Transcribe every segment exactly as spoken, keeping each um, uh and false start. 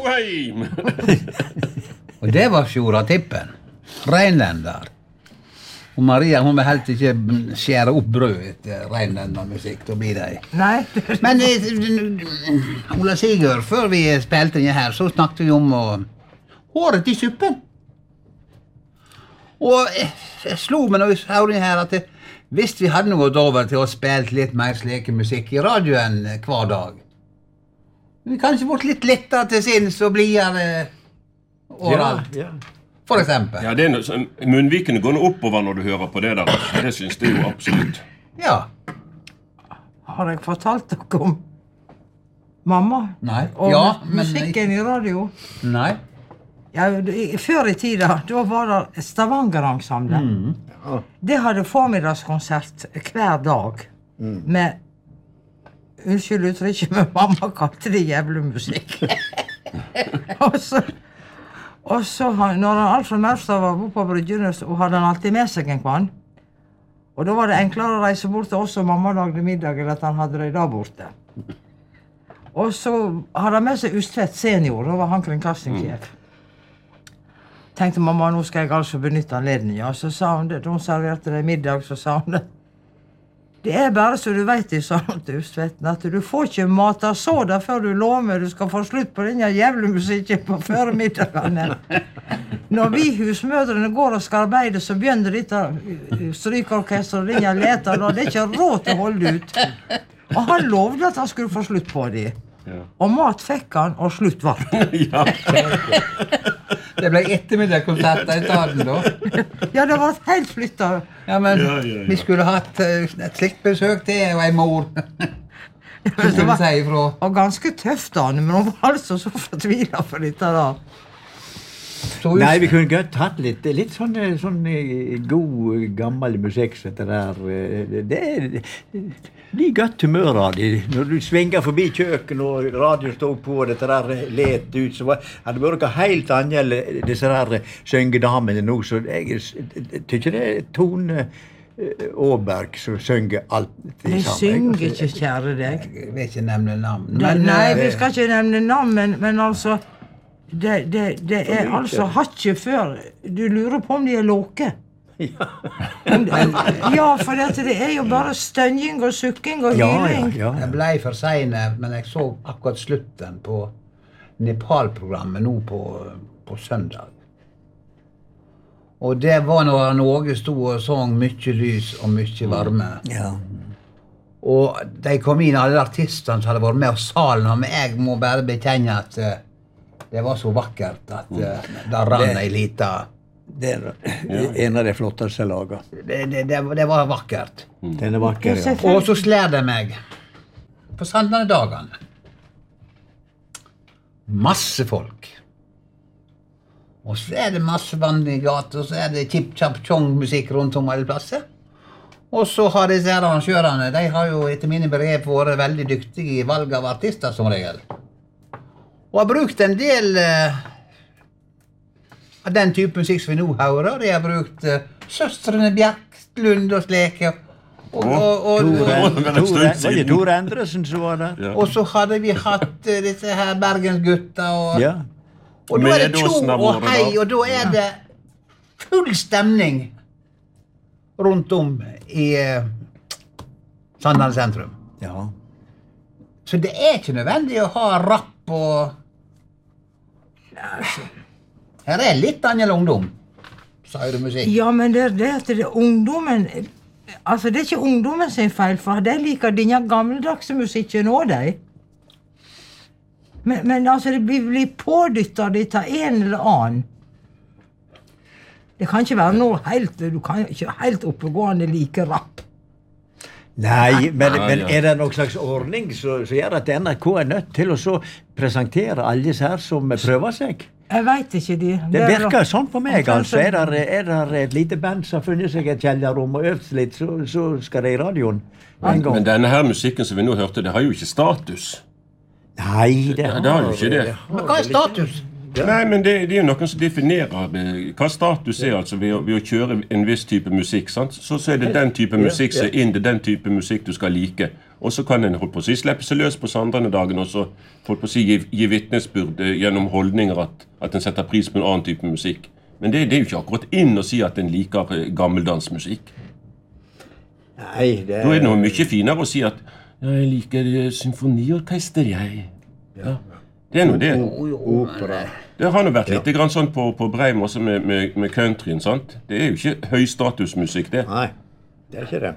Tjoheim! Og det var Fjora Tippen. Reinlender. Og Maria, hun vil helt ikke skjære opp brød etter reinlendermusikk, da blir det. Nei. Men eh, Ola Sigurd, før vi spilte den her, så snakket vi om uh, håret i suppen. Og jeg, jeg slo meg når vi hørte den her, at det, hvis vi hadde noe over til å spille litt mer slike musikk i radioen hver dag, vi kanskje fått litt lettere til sinns og blidere overalt. Ja, ja. For eksempel. Ja, det er noe, munnvikene går oppover når du hører på det der. Det synes jeg jo absolutt. Ja. Har jeg fortalt dere om mamma? Nei. Og Ja, men musikken i radio? Nei. Ja, i- før i tida, da var det Stavanger-ensemble. Mm. Det hadde formiddagskonsert hver dag med, unnskyld uttrykket, men mamma kalte det jævlig musikk. og så, og så han, når han Alfred Maurstad var oppe på bryggen, så hadde han alltid med seg en kvann. Og da var det enklere å reise bort til oss og mamma lagde middag, eller at han hadde det da borte. Og så hadde han med seg Ustvedt senior, da var han kringkastingssjef. Tenkte mamma, nå skal jeg altså benytte anledningen. Og så sa hun det, da hun serverte det middag, så sa hun det. Det er bare så du vet det, sa hun til Ustvedten, at du får ikke mata såda før du lover du skal få slutt på denne jævla musikken på føremiddagene. Når vi husmødrene går og skal arbeide, så begynner dette strykorkester og denne leter, og det er ikke råd til å holde ut. Og han lovde at han skulle få slutt på det. Ja. Og mat fikk han, og slutt var det. Ja. Det ble ettermiddagkonserter i staden da. Ja, det var helt flyttet. Ja, men Ja, ja, ja. vi skulle hatt uh, et slikt besøk til og en mor. Det Skulle var, si ifra. var ganske tøft, Anne, men hun var altså så fortvilet for dette da. Så Nei, vi kunne godt hatt litt, litt sånn, sånn eh, god, gammel musikk, så det der. eh, Det er, det blir godt humør av det. Når du svinger forbi kjøkken og radioen står på, og dette der let ut, så var, hadde vært noe helt annet, disse der syngedamene nå, så jeg, jeg tykker det er Tone eh, Åberg som synger alt det Jeg synger ikke, kjære deg. Jeg vil ikke nevne navn. Det, Men, nei, eh, vi skal ikke nevne navn, men, men altså, det, det, det er altså hakket før. Du lurer på om de er låke. Ja. ja, for dette, det er jo bare stønning og sukking og Ja, ja, hyling. ja. Jeg ble for sene, men jeg så akkurat slutten på Nepal-programmet nå på, på søndag. Og det var når Norge stod og sang mye lys og mye varme. Ja. Og de kom inn, alle artistene som hadde vært med, og salen, og jeg må bare bekjenne at uh, det var så vakkert at uh, det rann ei lita. Det er en av de flotteste laga. Det, det, det, det var vakkert. Den er vakker, ja. Og så slår det meg på Sandane-dagene. Masse folk. Og så er det masse vann i gata, og så er det kip-chap-chong-musikk rundt om alle plasser. Og så har disse her arrangørene, de har jo etter mine brev vært veldig dyktige i valg av artister som regel. Og har brukt en del uh, av den type musikk som vi nå hører. De har brukt uh, Søstrene Bjerklund og sleke. Og, og, og, Tore, og, det var en stund Tore, var det siden. Tore Endresen som var der? Ja. og så hadde vi hatt uh, disse her Bergensgutta, og, Ja. og da er det tjo Medåsen har og vært hei, der. og da er det full stemning rundt om i uh, Sandane sentrum. Ja. Så det er ikke nødvendig å ha rapp og... Her er litt annet ungdom, sier du musikk. Ja, men det er det at det er ungdommen. Altså, det er ikke ungdommen sin feil, for de liker denne gammeldagse musikken også, de. Men, men altså, det blir, blir pådyttet de til en eller annen. Det kan ikke være noe helt, du kan ikke helt oppegående like rapp. Nei, men, Ja, men ja. er det noen slags ordning som gjør at N R K er nødt til å så presentere alle disse her som prøver seg? Jeg vet ikke de. Det er- virker sånn på meg, Omtrent altså. Er det, er det et lite band som har funnet seg et kjellerrom og øvd litt, så, så skal det i radioen en gang. Men denne her musikken som vi nå hørte, det har jo ikke status. Nei, det Ja, det har jo ikke det. Men hva er status? Nei, men det, det er jo noen som definerer eh, hva status er, altså ved å, ved å kjøre en viss type musikk, sant? Så, så er det den type musikk som er inn, det er den type musikk du skal like. og så kan en holdt på å si slippe seg løs på sandrene dagen, og så holdt på å si gi, gi vittnesbyrd eh, gjennom holdninger at, at en setter pris på en annen type musikk. Men det, det er jo ikke akkurat inn å si at en liker eh, gammeldansmusikk. Nei, det Da er det noe mye finere å si at ja, jeg liker eh, symfoniorkester, jeg. Ja. Det er noe det. opera. Det har jo vært litt grann sånn på, på Breim også med, med, med countryen, sant? Det er jo ikke høystatusmusikk, det. Nei, det er ikke det.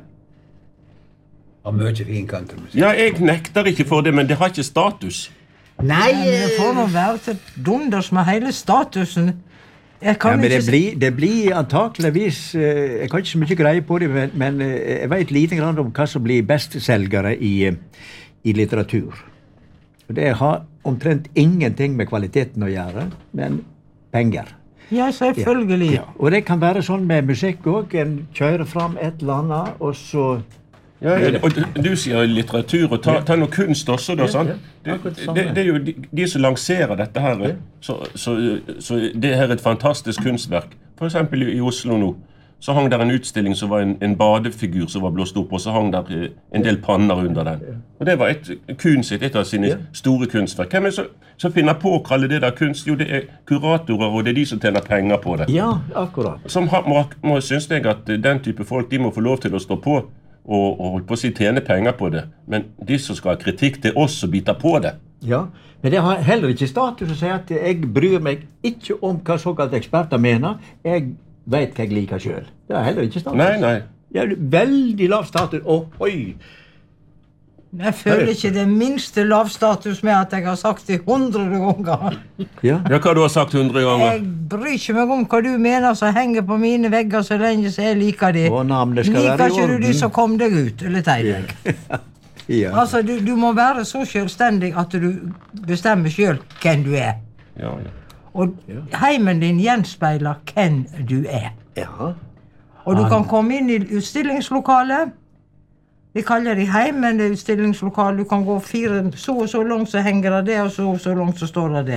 Og mye fin countrymusikk. Ja, jeg nekter ikke for det, men det har ikke status. Nei, Men det får nå være til dunders med hele statusen. Jeg Ja, kan men det ikke... blir, det blir antakeligvis, eh, jeg kan ikke så mye greie på det, men, men eh, jeg vet lite grann om hva som blir bestselgere i, eh, i litteratur. Og det har omtrent ingenting med kvaliteten å gjøre, men penger. Ja, selvfølgelig. Ja. Og det kan være sånn med musikk også, en kjører fram et eller annet, og så... Ja, ja, og du, du sier litteratur, og ta, ta noe kunst også, da, sant? Det, akkurat det det, samme. det er jo de, de som lanserer dette her, så, så, så det her er et fantastisk kunstverk. For eksempel i, i Oslo nå, så hang der en utstilling som var en, en badefigur som var blåst opp, og så hang der eh, en del panner under den. Og det var et kunst, et av sine store kunstverk. Hvem er det som, som finner på å kalle det der kunst? Jo, det er kuratorer, og det er de som tjener penger på det. Ja, akkurat. Som har, må, må synes jeg at den type folk, de må få lov til å stå på, og, og holdt på å si tjene penger på det. Men de som skal ha kritikk, det er oss som biter på det. Ja, men det har heller ikke status å si at jeg bryr meg ikke om hva såkalte eksperter mener. Jeg vet hva jeg liker selv. Det har heller ikke status. Nei, nei. Det er veldig lav status. Ohoi! Jeg føler ikke det minste lavstatus med at jeg har sagt det hundre ganger. Ja. Ja, hva du har sagt hundre ganger? Jeg bryr ikke meg om hva du mener som henger på mine vegger så lenge så jeg liker det. Og navnet skal Liker være i ikke du de orden. som kom deg ut, eller teg deg? Ja. Altså, du, du må være så selvstendig at du bestemmer selv hvem du er. Ja, ja. Og heimen din gjenspeiler hvem du er. Ja. Og du kan komme inn i utstillingslokalet. Vi kaller det heim, men det er utstillingslokale. Du kan gå fire, så og så langt så henger det det, og så og så langt så står det det.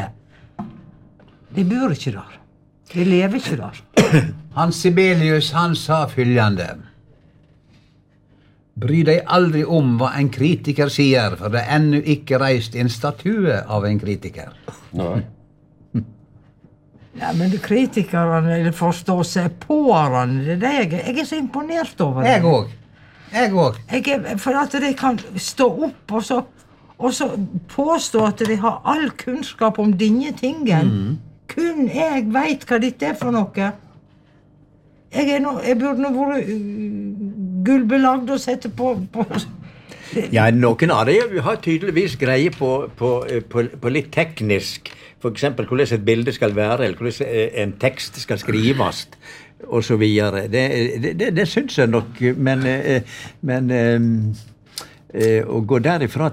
De bor ikke der. De lever ikke der. Hans Sibelius, han sa følgende. Bry deg aldri om hva en kritiker sier, for det er ennå ikke reist en statue av en kritiker. Nei. Ja, men kritikerne eller forstår seg på hverandre, det er det jeg, jeg er så imponert over. det. Jeg òg. Jeg òg. Jeg er, for at de kan stå opp og så, og så påstå at de har all kunnskap om dine tingen. Kun jeg vet hva dette er for noe. Jeg, er no, jeg burde nå vært uh, gullbelagd og sette på, på Ja, noen av dem har tydeligvis greie på, på, på, på litt teknisk. For eksempel hvordan et bilde skal være, eller hvordan en tekst skal skrives, og så videre. Det, det, det, det syns jeg nok, men, men å gå derifra